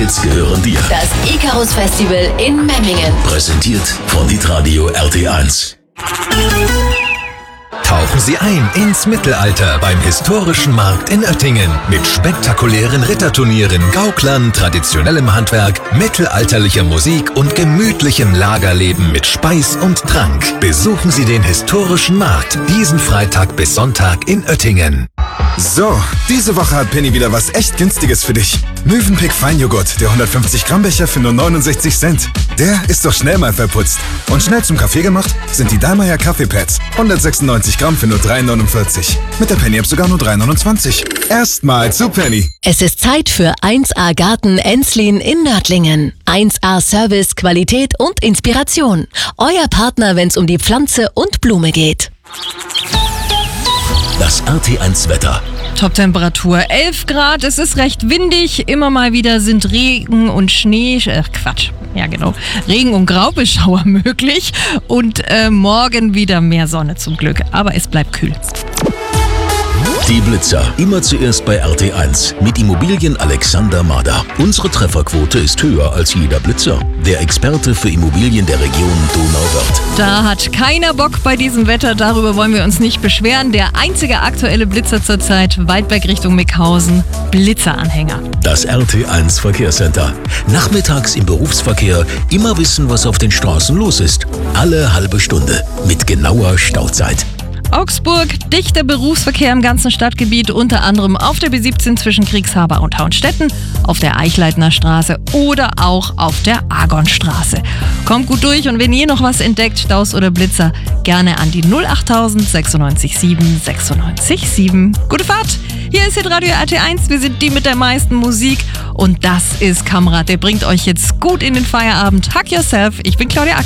Tickets gehören dir. Das Icarus Festival in Memmingen. Präsentiert von Hitradio RT1. Tauchen Sie ein ins Mittelalter beim historischen Markt in Oettingen. Mit spektakulären Ritterturnieren, Gauklern, traditionellem Handwerk, mittelalterlicher Musik und gemütlichem Lagerleben mit Speis und Trank. Besuchen Sie den historischen Markt diesen Freitag bis Sonntag in Oettingen. So, diese Woche hat Penny wieder was echt Günstiges für dich. Mövenpick Feinjoghurt, der 150 Gramm Becher für nur 69 Cent. Der ist doch schnell mal verputzt. Und schnell zum Kaffee gemacht sind die Dallmayr Kaffeepads. 196 Gramm für nur 3,49. Mit der Penny-App sogar nur 3,29. Erstmal zu Penny. Es ist Zeit für 1A Garten Enslin in Nördlingen. 1A Service, Qualität und Inspiration. Euer Partner, wenn es um die Pflanze und Blume geht. Das RT1 Wetter. Top-Temperatur 11 Grad, es ist recht windig, immer mal wieder sind Regen und Schnee, Regen und Graupelschauer möglich und morgen wieder mehr Sonne zum Glück, aber es bleibt kühl. Die Blitzer. Immer zuerst bei RT1 mit Immobilien Alexander Mader. Unsere Trefferquote ist höher als jeder Blitzer. Der Experte für Immobilien der Region Donauwörth. Da hat keiner Bock bei diesem Wetter, darüber wollen wir uns nicht beschweren. Der einzige aktuelle Blitzer zurzeit, Waldberg Richtung Mickhausen, Blitzeranhänger. Das RT1 Verkehrscenter. Nachmittags im Berufsverkehr immer wissen, was auf den Straßen los ist. Alle halbe Stunde mit genauer Stauzeit. Augsburg, dichter Berufsverkehr im ganzen Stadtgebiet, unter anderem auf der B17 zwischen Kriegshaber und Hauenstetten, auf der Eichleitner Straße oder auch auf der Argonstraße. Kommt gut durch und wenn ihr noch was entdeckt, Staus oder Blitzer, gerne an die 08000 96 7 96 7. Gute Fahrt! Hier ist Hitradio RT1, wir sind die mit der meisten Musik und das ist Kamrat, der bringt euch jetzt gut in den Feierabend. Hug yourself, ich bin Claudia Ack.